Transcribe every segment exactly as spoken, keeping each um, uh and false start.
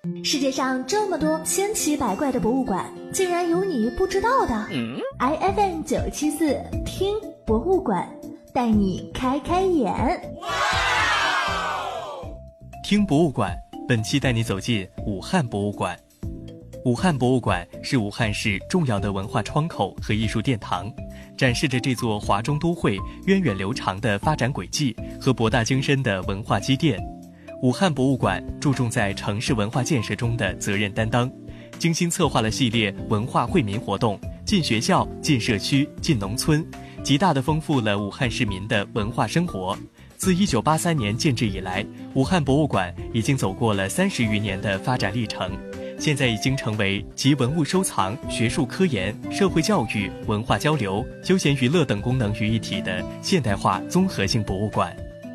世界上这么多千奇百怪的博物馆，竟然有你不知道的。嗯、I F M 九七四听博物馆，带你开开眼。 听博物馆，本期带你走进武汉博物馆。武汉博物馆是武汉市重要的文化窗口和艺术殿堂，展示着这座华中都会源远流长的发展轨迹和博大精深的文化积淀。武汉博物馆注重在城市文化建设中的责任担当，精心策划了系列文化惠民活动，进学校、进社区、进农村，极大地丰富了武汉市民的文化生活。自一九八三年建制以来，武汉博物馆已经走过了三十余年的发展历程，现在已经成为集文物收藏、学术科研、社会教育、文化交流、休闲娱乐等功能于一体的现代化综合性博物馆。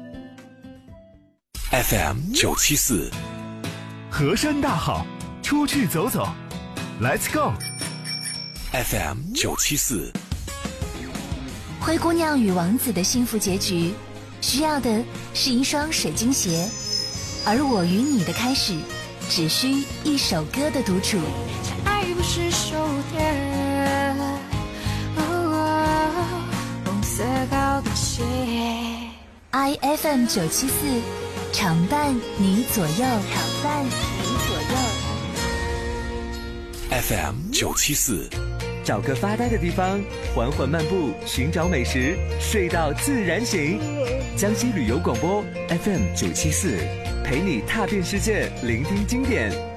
F M 九七四， 河山大好，出去走走 ，Let's go。 F M 九七四， 灰姑娘与王子的幸福结局，需要的是一双水晶鞋，而我与你的开始，只需一首歌的独处。 爱不是手电，哦，红色高跟鞋。 I F M 九七四，常伴你左右，常伴你左右。 F M 九七四， 找个发呆的地方，缓缓漫步，寻找美食，睡到自然醒。江西旅游广播 F M 九七四，陪你踏遍世界，聆听经典。